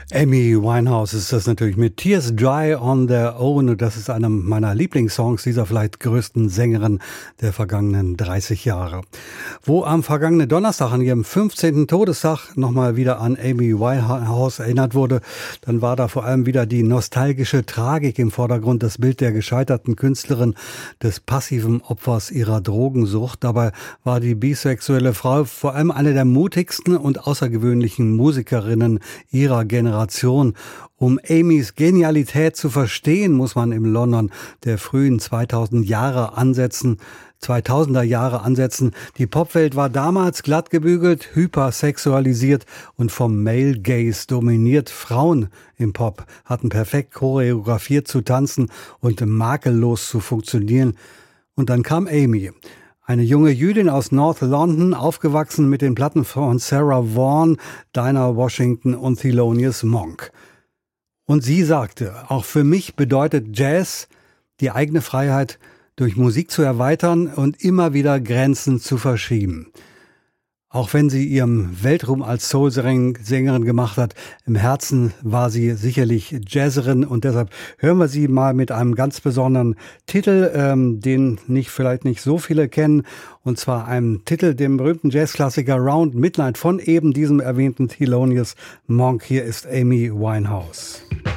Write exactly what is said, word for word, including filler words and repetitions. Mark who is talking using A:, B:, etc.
A: Amy Winehouse ist das natürlich mit Tears Dry on Their Own. Und das ist einer meiner Lieblingssongs dieser vielleicht größten Sängerin der vergangenen dreißig Jahre. Wo am vergangenen Donnerstag an ihrem fünfzehnten Todestag nochmal wieder an Amy Winehouse erinnert wurde, dann war da vor allem wieder die nostalgische Tragik im Vordergrund, das Bild der gescheiterten Künstlerin, des passiven Opfers ihrer Drogensucht. Dabei war die bisexuelle Frau vor allem eine der mutigsten und außergewöhnlichen Musikerinnen ihrer Generation. Um Amys Genialität zu verstehen, muss man im London der frühen zweitausend Jahre ansetzen, zweitausender Jahre ansetzen. Die Popwelt war damals glatt gebügelt, hypersexualisiert und vom Male Gaze dominiert. Frauen im Pop hatten perfekt choreografiert zu tanzen und makellos zu funktionieren. Und dann kam Amy. Eine junge Jüdin aus North London, aufgewachsen mit den Platten von Sarah Vaughan, Dinah Washington und Thelonious Monk. Und sie sagte, auch für mich bedeutet Jazz, die eigene Freiheit durch Musik zu erweitern und immer wieder Grenzen zu verschieben. Auch wenn sie ihrem Weltruhm als Soul-Sängerin gemacht hat, im Herzen war sie sicherlich Jazzerin und deshalb hören wir sie mal mit einem ganz besonderen Titel, ähm, den nicht vielleicht nicht so viele kennen, und zwar einem Titel, dem berühmten Jazzklassiker Round Midnight von eben diesem erwähnten Thelonious Monk. Hier ist Amy Winehouse.